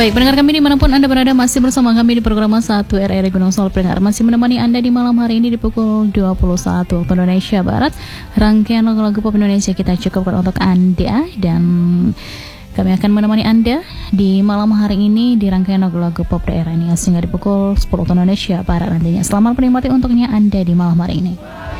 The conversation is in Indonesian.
Baik, pendengar kami dimanapun Anda berada, masih bersama kami di program 1 RRI Gunung Sol. Pendengar masih menemani Anda di malam hari ini di pukul 21 waktu Indonesia Barat. Rangkaian lagu-lagu pop Indonesia kita cukupkan untuk Anda, dan kami akan menemani Anda di malam hari ini di rangkaian lagu-lagu pop daerah ini sehingga di pukul 10 waktu Indonesia Barat nantinya. Selamat menikmati untuknya Anda di malam hari ini.